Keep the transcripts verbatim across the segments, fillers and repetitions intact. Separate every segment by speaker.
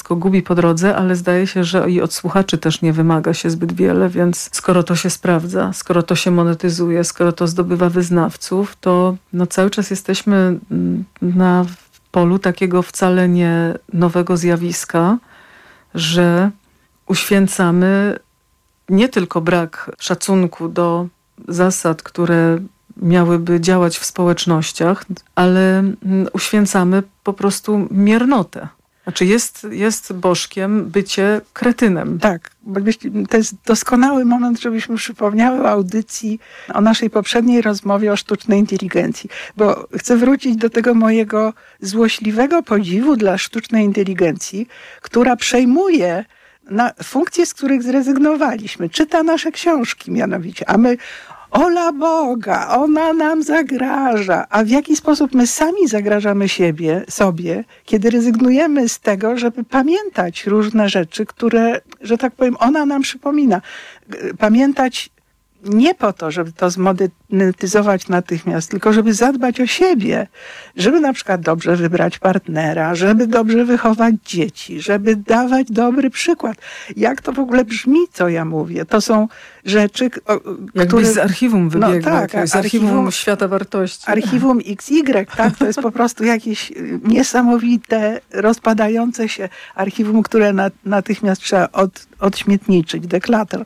Speaker 1: wszystko gubi po drodze, ale zdaje się, że i od słuchaczy też nie wymaga się zbyt wiele, więc skoro to się sprawdza, skoro to się monetyzuje, skoro to zdobywa wyznawców, to no cały czas jesteśmy na polu takiego wcale nie nowego zjawiska, że uświęcamy nie tylko brak szacunku do zasad, które miałyby działać w społecznościach, ale uświęcamy po prostu miernotę. Znaczy jest, jest bożkiem bycie kretynem.
Speaker 2: Tak, to jest doskonały moment, żebyśmy przypomniały o audycji, o naszej poprzedniej rozmowie o sztucznej inteligencji. Bo chcę wrócić do tego mojego złośliwego podziwu dla sztucznej inteligencji, która przejmuje na funkcje, z których zrezygnowaliśmy. Czyta nasze książki mianowicie, a my ola Boga, ona nam zagraża. A w jaki sposób my sami zagrażamy siebie, sobie, kiedy rezygnujemy z tego, żeby pamiętać różne rzeczy, które, że tak powiem, ona nam przypomina. Pamiętać nie po to, żeby to zmonetyzować natychmiast, tylko żeby zadbać o siebie, żeby na przykład dobrze wybrać partnera, żeby dobrze wychować dzieci, żeby dawać dobry przykład. Jak to w ogóle brzmi, co ja mówię? To są rzeczy,
Speaker 1: Jakbyś
Speaker 2: które...
Speaker 1: z archiwum wybiegł,
Speaker 2: no, tak,
Speaker 1: z archiwum, archiwum świata wartości.
Speaker 2: Archiwum X Y, tak? To jest po prostu jakieś niesamowite, rozpadające się archiwum, które na, natychmiast trzeba od, odśmietniczyć, declutter.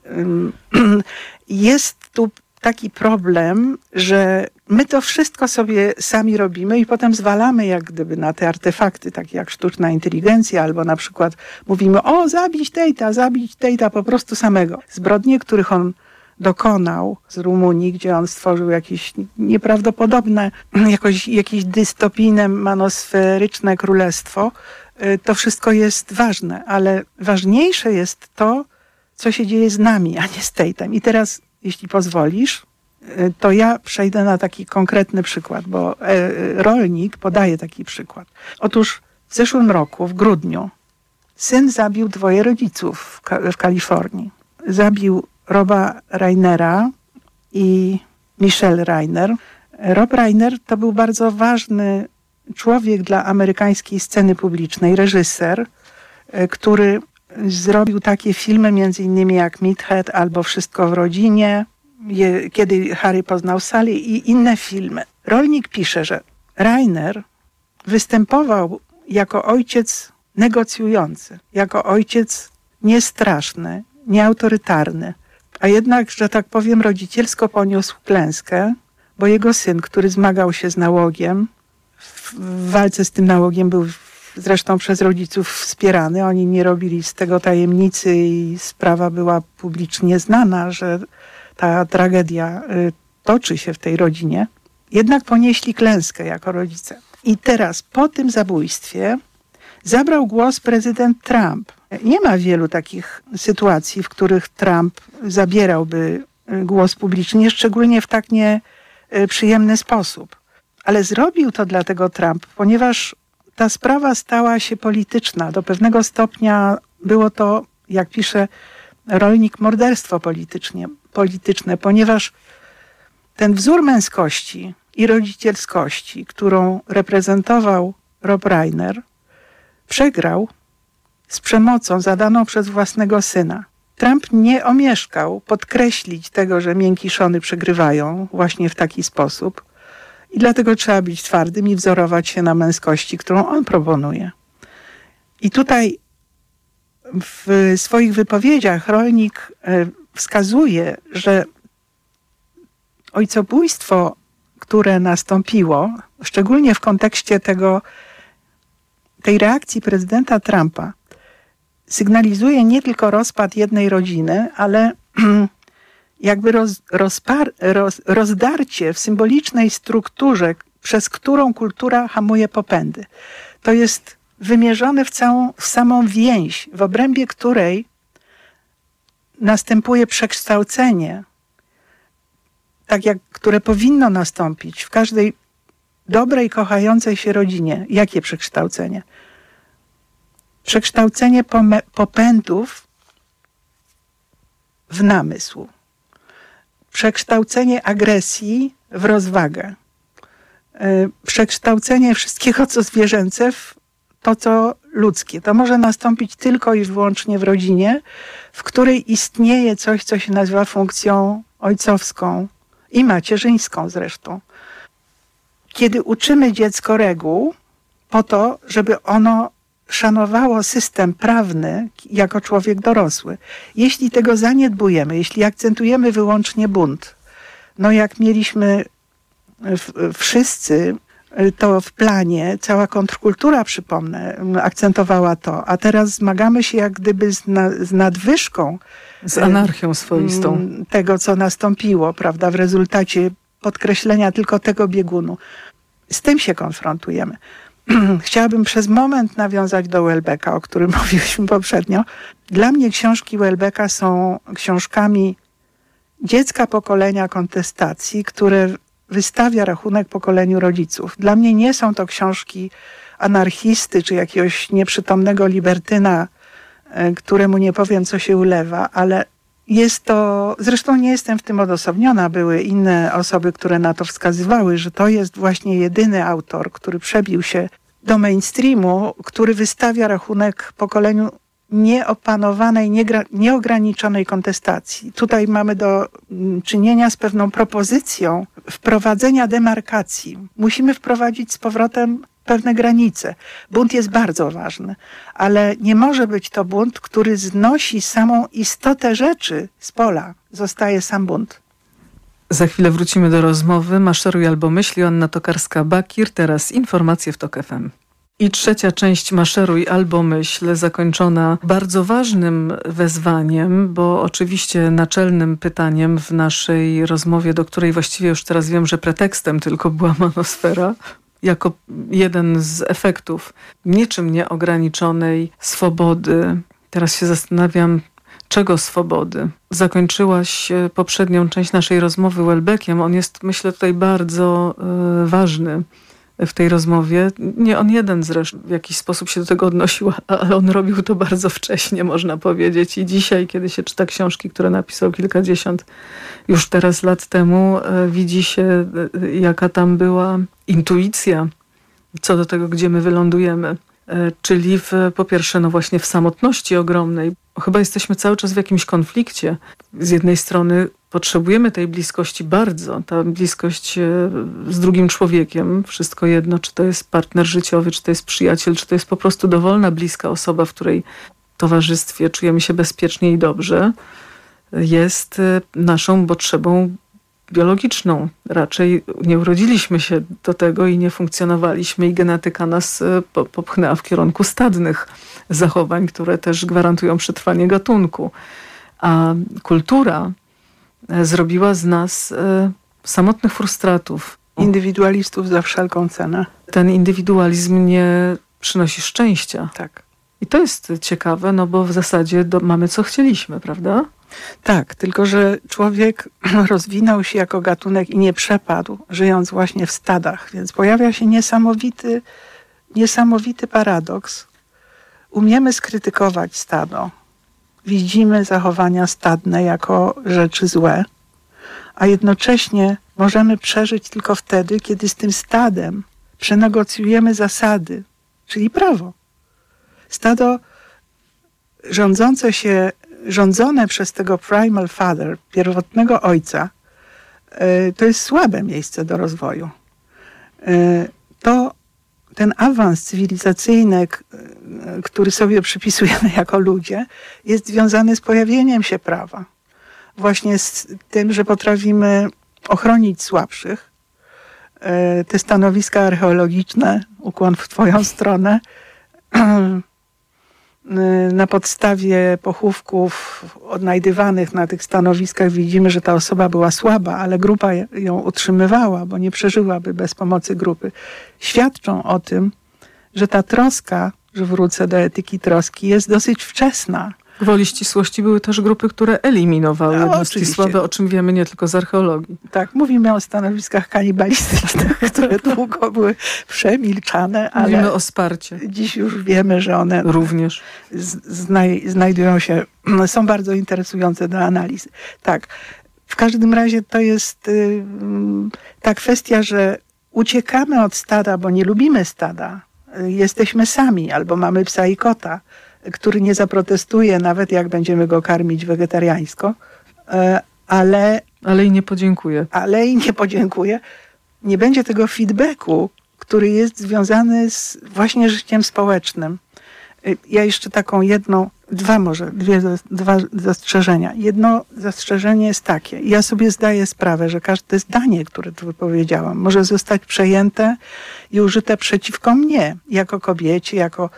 Speaker 2: Jest tu taki problem, że my to wszystko sobie sami robimy i potem zwalamy jak gdyby na te artefakty, takie jak sztuczna inteligencja, albo na przykład mówimy, o zabić Tejta, zabić Tejta po prostu samego. Zbrodnie, których on dokonał z Rumunii, gdzie on stworzył jakieś nieprawdopodobne, jakoś, jakieś dystopijne, manosferyczne królestwo, to wszystko jest ważne, ale ważniejsze jest to, co się dzieje z nami, a nie z Tejtem. I teraz, jeśli pozwolisz, to ja przejdę na taki konkretny przykład, bo rolnik podaje taki przykład. Otóż w zeszłym roku, w grudniu, syn zabił dwoje rodziców w Kalifornii. Zabił Roba Reinera i Michelle Reiner. Rob Reiner to był bardzo ważny człowiek dla amerykańskiej sceny publicznej, reżyser, który zrobił takie filmy między innymi jak Meathead albo Wszystko w rodzinie, Kiedy Harry poznał Sally i inne filmy. Rolnik pisze, że Reiner występował jako ojciec negocjujący, jako ojciec niestraszny, nieautorytarny, a jednak, że tak powiem, rodzicielsko poniósł klęskę, bo jego syn, który zmagał się z nałogiem, w walce z tym nałogiem był zresztą przez rodziców wspierany. Oni nie robili z tego tajemnicy i sprawa była publicznie znana, że ta tragedia toczy się w tej rodzinie. Jednak ponieśli klęskę jako rodzice. I teraz po tym zabójstwie zabrał głos prezydent Trump. Nie ma wielu takich sytuacji, w których Trump zabierałby głos publicznie, szczególnie w tak nieprzyjemny sposób. Ale zrobił to dlatego Trump, ponieważ ta sprawa stała się polityczna. Do pewnego stopnia było to, jak pisze rolnik, morderstwo politycznie, polityczne, ponieważ ten wzór męskości i rodzicielskości, którą reprezentował Rob Reiner, przegrał z przemocą zadaną przez własnego syna. Trump nie omieszkał podkreślić tego, że miękiszony przegrywają właśnie w taki sposób i dlatego trzeba być twardym i wzorować się na męskości, którą on proponuje. I tutaj w swoich wypowiedziach rolnik wskazuje, że ojcobójstwo, które nastąpiło, szczególnie w kontekście tego, tej reakcji prezydenta Trumpa, sygnalizuje nie tylko rozpad jednej rodziny, ale jakby roz, rozpar, roz, rozdarcie w symbolicznej strukturze, przez którą kultura hamuje popędy. To jest wymierzone w, całą, w samą więź, w obrębie której następuje przekształcenie, tak jak, które powinno nastąpić w każdej dobrej, kochającej się rodzinie. Jakie przekształcenie? Przekształcenie popędów w namysł. Przekształcenie agresji w rozwagę. Przekształcenie wszystkiego, co zwierzęce, w to, co ludzkie. To może nastąpić tylko i wyłącznie w rodzinie, w której istnieje coś, co się nazywa funkcją ojcowską i macierzyńską zresztą. Kiedy uczymy dziecko reguł po to, żeby ono szanowało system prawny jako człowiek dorosły. Jeśli tego zaniedbujemy, jeśli akcentujemy wyłącznie bunt, no jak mieliśmy w, wszyscy to w planie, cała kontrkultura, przypomnę, akcentowała to, a teraz zmagamy się jak gdyby z, na, z nadwyżką.
Speaker 1: Z anarchią swoistą.
Speaker 2: Tego, co nastąpiło, prawda, w rezultacie podkreślenia tylko tego biegunu. Z tym się konfrontujemy. Chciałabym przez moment nawiązać do Houellebecqa, o którym mówiliśmy poprzednio. Dla mnie książki Houellebecqa są książkami dziecka pokolenia kontestacji, które wystawia rachunek pokoleniu rodziców. Dla mnie nie są to książki anarchisty czy jakiegoś nieprzytomnego libertyna, któremu nie powiem, co się ulewa, ale jest to, zresztą nie jestem w tym odosobniona, były inne osoby, które na to wskazywały, że to jest właśnie jedyny autor, który przebił się do mainstreamu, który wystawia rachunek pokoleniu nieopanowanej, niegra, nieograniczonej kontestacji. Tutaj mamy do czynienia z pewną propozycją wprowadzenia demarkacji. Musimy wprowadzić z powrotem pewne granice. Bunt jest bardzo ważny, ale nie może być to bunt, który znosi samą istotę rzeczy z pola. Zostaje sam bunt.
Speaker 1: Za chwilę wrócimy do rozmowy. Maszeruj albo myśl, Joanna Tokarska-Bakir. Teraz informacje w TOK F M. I trzecia część Maszeruj albo myśl, zakończona bardzo ważnym wezwaniem, bo oczywiście naczelnym pytaniem w naszej rozmowie, do której właściwie już teraz wiem, że pretekstem tylko była manosfera, jako jeden z efektów niczym nieograniczonej swobody. Teraz się zastanawiam, czego swobody. Zakończyłaś poprzednią część naszej rozmowy Houellebecqiem. On jest, myślę, tutaj bardzo y, ważny w tej rozmowie. Nie on jeden zresztą w jakiś sposób się do tego odnosił, ale on robił to bardzo wcześnie, można powiedzieć. I dzisiaj, kiedy się czyta książki, które napisał kilkadziesiąt już teraz lat temu, widzi się, jaka tam była intuicja co do tego, gdzie my wylądujemy. Czyli w, po pierwsze, no właśnie w samotności ogromnej. Chyba jesteśmy cały czas w jakimś konflikcie. Z jednej strony potrzebujemy tej bliskości bardzo. Ta bliskość z drugim człowiekiem, wszystko jedno, czy to jest partner życiowy, czy to jest przyjaciel, czy to jest po prostu dowolna, bliska osoba, w której towarzystwie czujemy się bezpiecznie i dobrze, jest naszą potrzebą biologiczną. Raczej nie urodziliśmy się do tego i nie funkcjonowaliśmy i genetyka nas popchnęła w kierunku stadnych zachowań, które też gwarantują przetrwanie gatunku. A kultura zrobiła z nas samotnych frustratów.
Speaker 2: Indywidualistów za wszelką cenę.
Speaker 1: Ten indywidualizm nie przynosi szczęścia.
Speaker 2: Tak.
Speaker 1: I to jest ciekawe, no bo w zasadzie do, mamy co chcieliśmy, prawda?
Speaker 2: Tak, tylko że człowiek rozwinął się jako gatunek i nie przepadł, żyjąc właśnie w stadach. Więc pojawia się niesamowity, niesamowity paradoks. Umiemy skrytykować stado. Widzimy zachowania stadne jako rzeczy złe, a jednocześnie możemy przeżyć tylko wtedy, kiedy z tym stadem przenegocjujemy zasady, czyli prawo. Stado rządzące się, rządzone przez tego primal father, pierwotnego ojca, to jest słabe miejsce do rozwoju. To ten awans cywilizacyjny, który sobie przypisujemy jako ludzie, jest związany z pojawieniem się prawa. Właśnie z tym, że potrafimy ochronić słabszych. Te stanowiska archeologiczne, ukłon w twoją stronę, na podstawie pochówków odnajdywanych na tych stanowiskach widzimy, że ta osoba była słaba, ale grupa ją utrzymywała, bo nie przeżyłaby bez pomocy grupy. Świadczą o tym, że ta troska, że wrócę do etyki troski, jest dosyć wczesna.
Speaker 1: Gwoli ścisłości były też grupy, które eliminowały
Speaker 2: No,
Speaker 1: jednostki słabe, o czym wiemy nie tylko z archeologii.
Speaker 2: Tak, mówimy o stanowiskach kanibalistycznych, które długo były przemilczane, ale
Speaker 1: mówimy o Sparcie.
Speaker 2: Dziś już wiemy, że one
Speaker 1: również
Speaker 2: znaj znajdują się, są bardzo interesujące do analizy. Tak, w każdym razie to jest y, ta kwestia, że uciekamy od stada, bo nie lubimy stada. jesteśmy sami, albo mamy psa i kota, który nie zaprotestuje, nawet jak będziemy go karmić wegetariańsko, ale...
Speaker 1: Ale i nie podziękuję.
Speaker 2: Ale i nie podziękuję. Nie będzie tego feedbacku, który jest związany z właśnie życiem społecznym. Ja jeszcze taką jedną, dwa może, dwie, dwa zastrzeżenia. Jedno zastrzeżenie jest takie. Ja sobie zdaję sprawę, że każde zdanie, które tu wypowiedziałam, może zostać przejęte i użyte przeciwko mnie, jako kobiecie, jako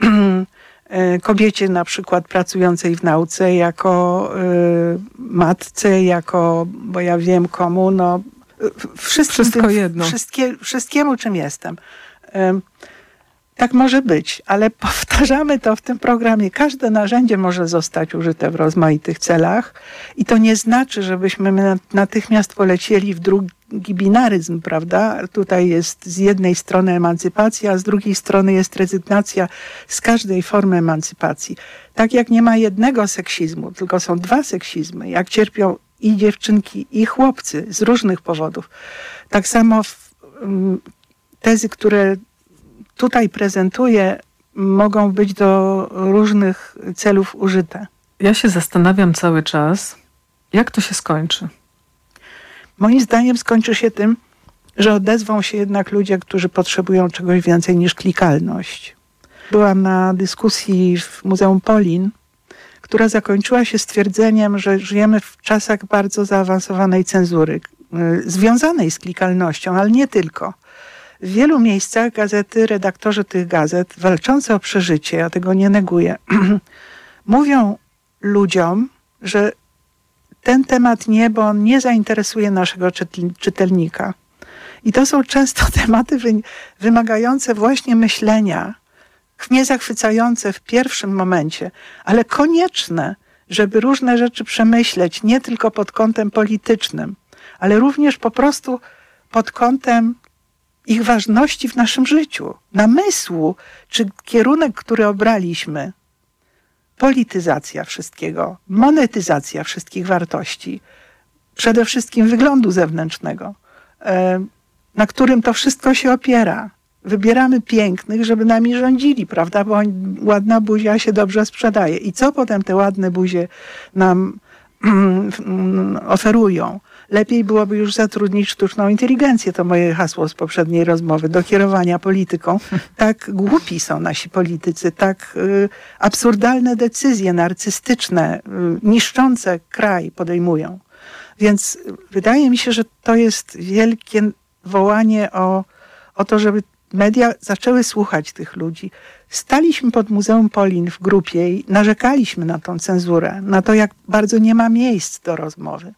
Speaker 2: kobiecie na przykład pracującej w nauce, jako y, matce, jako, bo ja wiem komu, no wszystkim,
Speaker 1: wszystko jedno.
Speaker 2: Wszystkie, wszystkiemu, czym jestem. Y, tak może być, ale powtarzamy to w tym programie. Każde narzędzie może zostać użyte w rozmaitych celach i to nie znaczy, żebyśmy natychmiast polecieli w drugi binaryzm, prawda? Tutaj jest z jednej strony emancypacja, a z drugiej strony jest rezygnacja z każdej formy emancypacji. Tak jak nie ma jednego seksizmu, tylko są dwa seksizmy, jak cierpią i dziewczynki, i chłopcy z różnych powodów. Tak samo w, um, tezy, które tutaj prezentuję, mogą być do różnych celów użyte.
Speaker 1: Ja się zastanawiam cały czas, jak to się skończy.
Speaker 2: Moim zdaniem skończy się tym, że odezwą się jednak ludzie, którzy potrzebują czegoś więcej niż klikalność. Byłam na dyskusji w Muzeum Polin, która zakończyła się stwierdzeniem, że żyjemy w czasach bardzo zaawansowanej cenzury, związanej z klikalnością, ale nie tylko. W wielu miejscach gazety, redaktorzy tych gazet, walczący o przeżycie, ja tego nie neguję, mówią ludziom, że ten temat nie, bo on nie zainteresuje naszego czytelnika. I to są często tematy wy, wymagające właśnie myślenia, mnie zachwycające w pierwszym momencie, ale konieczne, żeby różne rzeczy przemyśleć, nie tylko pod kątem politycznym, ale również po prostu pod kątem ich ważności w naszym życiu, namysłu, czy kierunek, który obraliśmy, polityzacja wszystkiego, monetyzacja wszystkich wartości, przede wszystkim wyglądu zewnętrznego, na którym to wszystko się opiera. Wybieramy pięknych, żeby nami rządzili, prawda? Bo ładna buzia się dobrze sprzedaje. I co potem te ładne buzie nam oferują? Lepiej byłoby już zatrudnić sztuczną inteligencję, to moje hasło z poprzedniej rozmowy, do kierowania polityką. Tak głupi są nasi politycy, tak y, absurdalne decyzje narcystyczne, y, niszczące kraj podejmują. Więc wydaje mi się, że to jest wielkie wołanie o, o to, żeby media zaczęły słuchać tych ludzi. Staliśmy pod Muzeum Polin w grupie i narzekaliśmy na tą cenzurę, na to, jak bardzo nie ma miejsc do rozmowy.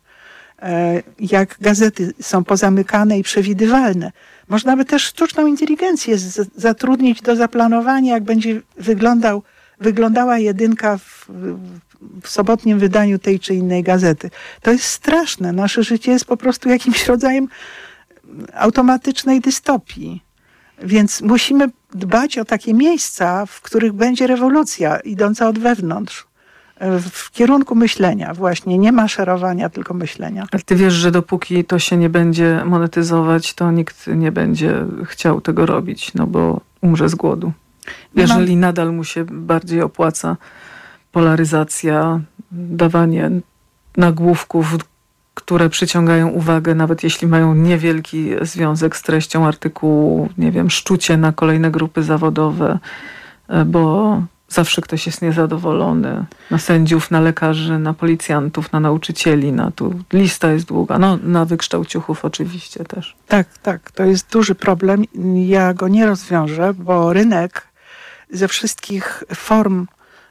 Speaker 2: Jak gazety są pozamykane i przewidywalne. Można by też sztuczną inteligencję z- zatrudnić do zaplanowania, jak będzie wyglądał, wyglądała jedynka w, w sobotnim wydaniu tej czy innej gazety. To jest straszne. Nasze życie jest po prostu jakimś rodzajem automatycznej dystopii. Więc musimy dbać o takie miejsca, w których będzie rewolucja idąca od wewnątrz. W kierunku myślenia właśnie, nie maszerowania, tylko myślenia.
Speaker 1: Ale ty wiesz, że dopóki to się nie będzie monetyzować, to nikt nie będzie chciał tego robić, no bo umrze z głodu. Jeżeli nadal mu się bardziej opłaca polaryzacja, dawanie nagłówków, które przyciągają uwagę, nawet jeśli mają niewielki związek z treścią artykułu, nie wiem, szczucie na kolejne grupy zawodowe, bo zawsze ktoś jest niezadowolony. Na sędziów, na lekarzy, na policjantów, na nauczycieli. Na tu lista jest długa. No, na wykształciuchów oczywiście też.
Speaker 2: Tak, tak. To jest duży problem. Ja go nie rozwiążę, bo rynek ze wszystkich form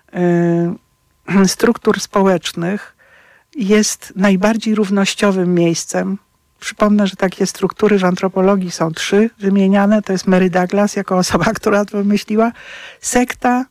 Speaker 2: y, struktur społecznych jest najbardziej równościowym miejscem. Przypomnę, że takie struktury w antropologii są trzy wymieniane. To jest Mary Douglas jako osoba, która to wymyśliła. Sekta,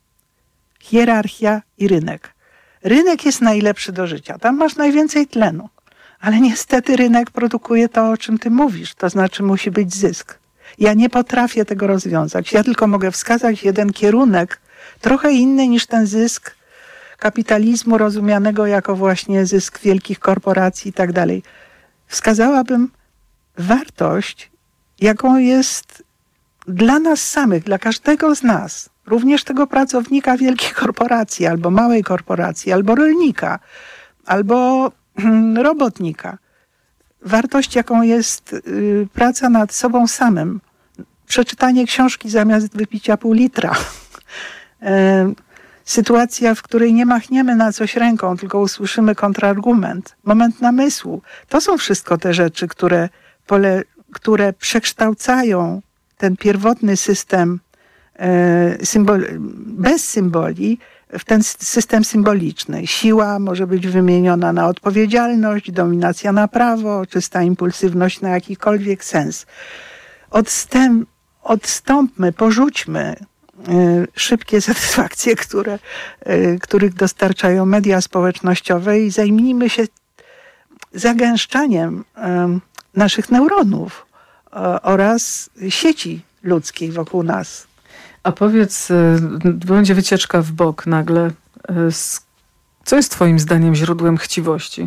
Speaker 2: hierarchia i rynek. Rynek jest najlepszy do życia. Tam masz najwięcej tlenu. Ale niestety rynek produkuje to, o czym ty mówisz. To znaczy musi być zysk. Ja nie potrafię tego rozwiązać. Ja tylko mogę wskazać jeden kierunek, trochę inny niż ten zysk kapitalizmu rozumianego jako właśnie zysk wielkich korporacji i tak dalej. Wskazałabym wartość, jaką jest dla nas samych, dla każdego z nas, również tego pracownika wielkiej korporacji, albo małej korporacji, albo rolnika, albo robotnika. Wartość, jaką jest y, praca nad sobą samym. Przeczytanie książki zamiast wypicia pół litra. e, sytuacja, w której nie machniemy na coś ręką, tylko usłyszymy kontrargument. Moment namysłu. To są wszystko te rzeczy, które, pole, które przekształcają ten pierwotny system e, symbol, bez symboli w ten system symboliczny. Siła może być wymieniona na odpowiedzialność, dominacja na prawo, czysta impulsywność na jakikolwiek sens. Odstęp, odstąpmy, porzućmy y, szybkie satysfakcje, które, y, których dostarczają media społecznościowe i zajmijmy się zagęszczaniem y, naszych neuronów y, oraz sieci ludzkiej wokół nas.
Speaker 1: A powiedz, będzie wycieczka w bok nagle. Co jest twoim zdaniem źródłem chciwości?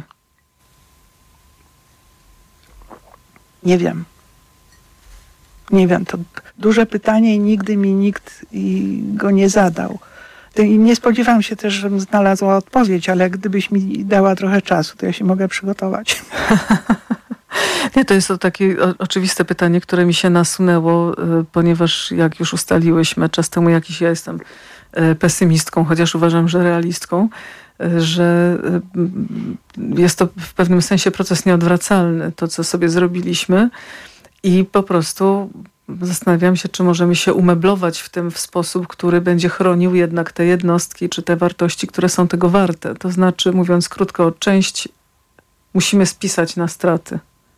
Speaker 2: Nie wiem. Nie wiem, to duże pytanie i nigdy mi nikt go nie zadał. I nie spodziewam się też, żebym znalazła odpowiedź, ale gdybyś mi dała trochę czasu, to ja się mogę przygotować.
Speaker 1: Nie, to jest to takie oczywiste pytanie, które mi się nasunęło, ponieważ jak już ustaliłyśmy czas temu, jakiś ja jestem pesymistką, chociaż uważam, że realistką, że jest to w pewnym sensie proces nieodwracalny, to co sobie zrobiliśmy i po prostu zastanawiam się, czy możemy się umeblować w tym w sposób, który będzie chronił jednak te jednostki, czy te wartości, które są tego warte. To znaczy, mówiąc krótko, część musimy spisać na straty,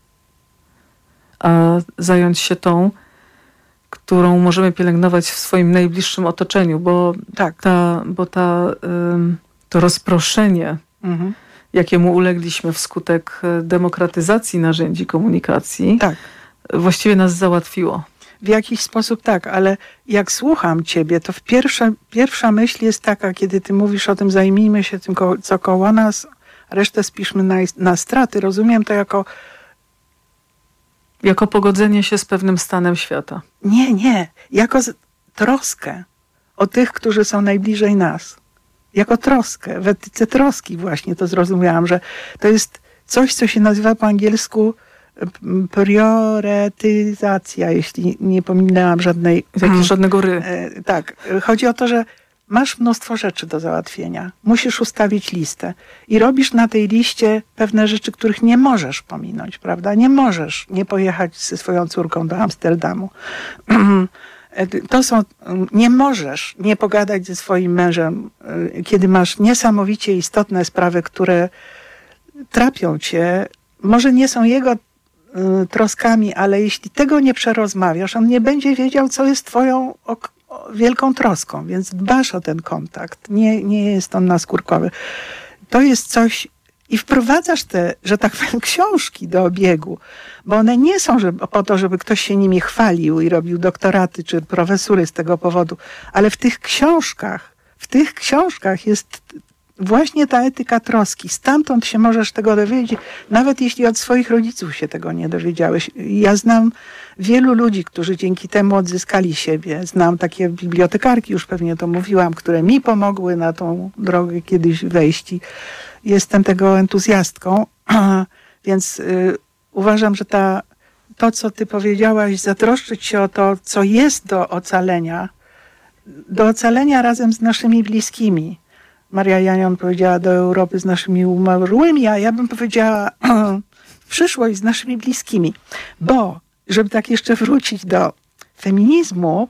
Speaker 1: a zająć się tą, którą możemy pielęgnować w swoim najbliższym otoczeniu, bo,
Speaker 2: tak.
Speaker 1: ta, bo ta, to rozproszenie, mhm. jakiemu ulegliśmy wskutek demokratyzacji narzędzi komunikacji,
Speaker 2: tak.
Speaker 1: właściwie nas załatwiło.
Speaker 2: W jakiś sposób tak, ale jak słucham ciebie, to w pierwsza, pierwsza myśl jest taka, kiedy ty mówisz o tym, zajmijmy się tym, co koło nas, resztę spiszmy na, na straty. Rozumiem to jako
Speaker 1: Jako pogodzenie się z pewnym stanem świata.
Speaker 2: Nie, nie. Jako z, troskę o tych, którzy są najbliżej nas. Jako troskę. W etyce troski właśnie to zrozumiałam, że to jest coś, co się nazywa po angielsku priorytetyzacja, jeśli nie pominęłam żadnej...
Speaker 1: żadnego ry.
Speaker 2: E, tak. Chodzi o to, że masz mnóstwo rzeczy do załatwienia. Musisz ustawić listę. I robisz na tej liście pewne rzeczy, których nie możesz pominąć, prawda? Nie możesz nie pojechać ze swoją córką do Amsterdamu. To są... Nie możesz nie pogadać ze swoim mężem, kiedy masz niesamowicie istotne sprawy, które trapią cię. Może nie są jego troskami, ale jeśli tego nie przerozmawiasz, on nie będzie wiedział, co jest twoją wielką troską, więc dbasz o ten kontakt. Nie, nie jest on naskórkowy. To jest coś i wprowadzasz te, że tak powiem, książki do obiegu, bo one nie są żeby, po to, żeby ktoś się nimi chwalił i robił doktoraty czy profesury z tego powodu, ale w tych książkach, w tych książkach jest właśnie ta etyka troski. Stamtąd się możesz tego dowiedzieć, nawet jeśli od swoich rodziców się tego nie dowiedziałeś. Ja znam wielu ludzi, którzy dzięki temu odzyskali siebie. Znam takie bibliotekarki, już pewnie to mówiłam, które mi pomogły na tą drogę kiedyś wejść. I jestem tego entuzjastką, więc y, uważam, że ta, to, co ty powiedziałaś, zatroszczyć się o to, co jest do ocalenia, do ocalenia razem z naszymi bliskimi. Maria Janion powiedziała do Europy z naszymi umarłymi, a ja bym powiedziała przyszłość z naszymi bliskimi. Bo, żeby tak jeszcze wrócić do feminizmu,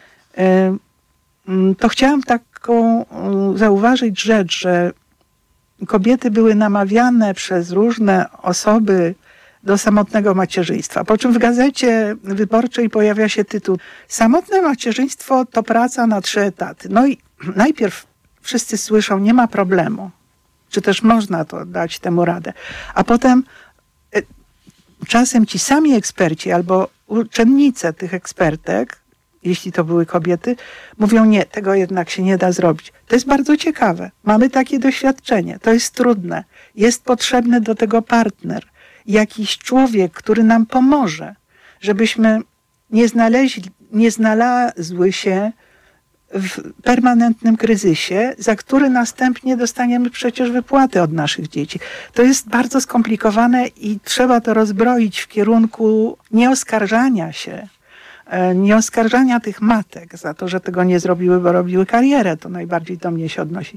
Speaker 2: to chciałam taką zauważyć rzecz, że kobiety były namawiane przez różne osoby do samotnego macierzyństwa. Po czym w Gazecie Wyborczej pojawia się tytuł Samotne macierzyństwo to praca na trzy etaty. No i najpierw wszyscy słyszą, nie ma problemu. Czy też można to dać temu radę. A potem y, czasem ci sami eksperci albo uczennice tych ekspertek, jeśli to były kobiety, mówią, nie, tego jednak się nie da zrobić. To jest bardzo ciekawe. Mamy takie doświadczenie. To jest trudne. Jest potrzebny do tego partner. Jakiś człowiek, który nam pomoże, żebyśmy nie znaleźli, nie znalazły się w permanentnym kryzysie, za który następnie dostaniemy przecież wypłaty od naszych dzieci. To jest bardzo skomplikowane i trzeba to rozbroić w kierunku nieoskarżania się, nie oskarżania tych matek za to, że tego nie zrobiły, bo robiły karierę. To najbardziej do mnie się odnosi.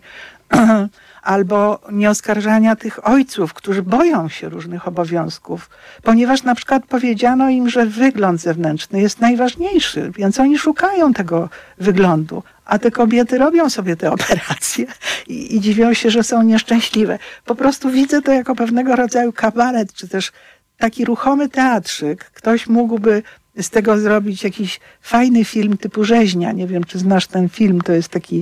Speaker 2: Albo nie oskarżania tych ojców, którzy boją się różnych obowiązków, ponieważ na przykład powiedziano im, że wygląd zewnętrzny jest najważniejszy, więc oni szukają tego wyglądu, a te kobiety robią sobie te operacje i, i dziwią się, że są nieszczęśliwe. Po prostu widzę to jako pewnego rodzaju kabaret, czy też taki ruchomy teatrzyk. Ktoś mógłby z tego zrobić jakiś fajny film typu Rzeźnia. Nie wiem, czy znasz ten film. To jest taki,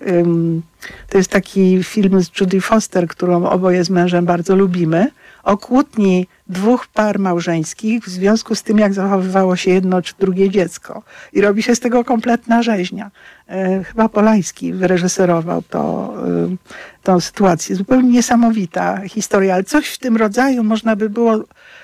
Speaker 2: um, to jest taki film z Judy Foster, którą oboje z mężem bardzo lubimy, o kłótni dwóch par małżeńskich w związku z tym, jak zachowywało się jedno czy drugie dziecko. I robi się z tego kompletna rzeźnia. E, chyba Polański wyreżyserował to, e, tą sytuację. Zupełnie niesamowita historia, ale coś w tym rodzaju można by było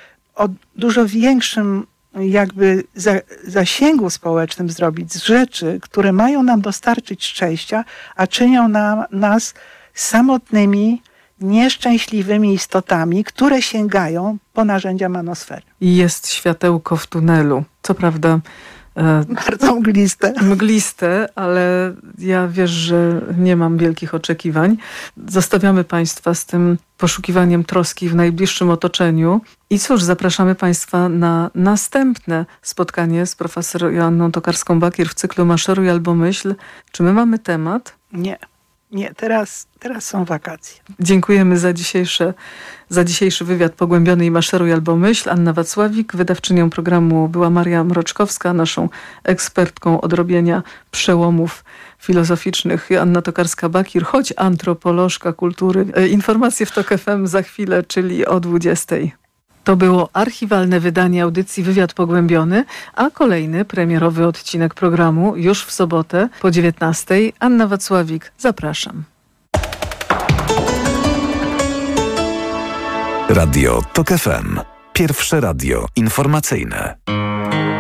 Speaker 2: o dużo większym jakby za, zasięgu społecznym zrobić z rzeczy, które mają nam dostarczyć szczęścia, a czynią nam, nas samotnymi, nieszczęśliwymi istotami, które sięgają po narzędzia manosfery.
Speaker 1: I jest światełko w tunelu. Co prawda e,
Speaker 2: bardzo mgliste.
Speaker 1: Mgliste, ale ja wiesz, że nie mam wielkich oczekiwań. Zostawiamy Państwa z tym poszukiwaniem troski w najbliższym otoczeniu. I cóż, zapraszamy Państwa na następne spotkanie z profesor Joanną Tokarską-Bakier w cyklu Maszeruj albo myśl. Czy my mamy temat?
Speaker 2: Nie. Nie, teraz, teraz są wakacje.
Speaker 1: Dziękujemy za, dzisiejsze, za dzisiejszy wywiad pogłębiony i Maszeruj albo myśl. Anna Wacławik, wydawczynią programu była Maria Mroczkowska, naszą ekspertką odrobienia przełomów filozoficznych Joanna Tokarska-Bakier, choć antropolożka kultury. Informacje w TOK F M za chwilę, czyli o dwudziestej. To było archiwalne wydanie audycji Wywiad Pogłębiony, a kolejny premierowy odcinek programu już w sobotę po dziewiętnastej. Anna Wacławik, zapraszam.
Speaker 3: Radio TOK F M. Pierwsze radio informacyjne.